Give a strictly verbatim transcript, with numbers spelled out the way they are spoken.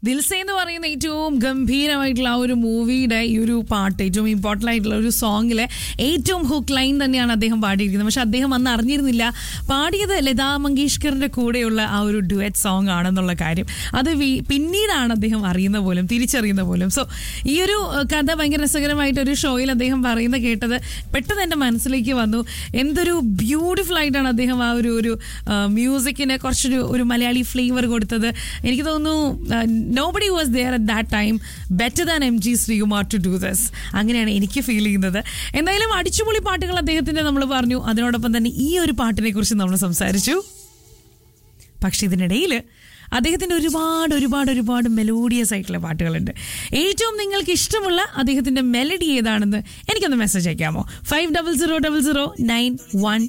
ദിൽസേ എന്ന് പറയുന്ന ഏറ്റവും ഗംഭീരമായിട്ടുള്ള ആ ഒരു മൂവിയുടെ ഈ ഒരു പാട്ട്, ഏറ്റവും ഇമ്പോർട്ടൻ്റ് ആയിട്ടുള്ള ഒരു സോങ്ങിലെ ഏറ്റവും ഹുക്ക് ലൈൻ തന്നെയാണ് അദ്ദേഹം പാടിയിരിക്കുന്നത്. പക്ഷെ അദ്ദേഹം അന്ന് അറിഞ്ഞിരുന്നില്ല പാടിയത് ലതാ മങ്കേഷ്കറിന്റെ കൂടെയുള്ള ആ ഒരു ഡുവറ്റ് സോങ് ആണെന്നുള്ള കാര്യം. അത് പിന്നീടാണ് അദ്ദേഹം അറിയുന്ന പോലും, തിരിച്ചറിയുന്ന പോലും. സോ ഈ ഒരു കഥ ഭയങ്കര രസകരമായിട്ട് ഒരു ഷോയിൽ അദ്ദേഹം പറയുന്ന കേട്ടത് പെട്ടെന്ന് എൻ്റെ മനസ്സിലേക്ക് വന്നു. എന്തൊരു ബ്യൂട്ടിഫുൾ ആയിട്ടാണ് അദ്ദേഹം ആ ഒരു ഒരു മ്യൂസിക്കിന് കുറച്ചൊരു ഒരു മലയാളി ഫ്ലേവർ കൊടുത്തത്. എനിക്ക് തോന്നുന്നു nobody was there at that time better than M G Sreekumar to do this. അങ്ങനെയാണ് എനിക്ക് ഫീൽ ചെയ്യുന്നത്. എന്തായാലും അടിച്ചുപൊളി പാട്ടുകൾ അദ്ദേഹത്തിന്റെ നമ്മൾ പറഞ്ഞു. അതിനോടൊപ്പം തന്നെ ഈ ഒരു പാട്ടിനെ കുറിച്ച് നമ്മൾ സംസാരിച്ചു. പക്ഷെ ഇതിനിടയിൽ അദ്ദേഹത്തിൻ്റെ ഒരുപാട് ഒരുപാട് ഒരുപാട് മെലോഡിയസ് ആയിട്ടുള്ള പാട്ടുകളുണ്ട്. ഏറ്റവും നിങ്ങൾക്ക് ഇഷ്ടമുള്ള അദ്ദേഹത്തിൻ്റെ മെലഡി ഏതാണെന്ന് എനിക്കൊന്ന് message അയക്കാമോ? Five double zero double zero nine one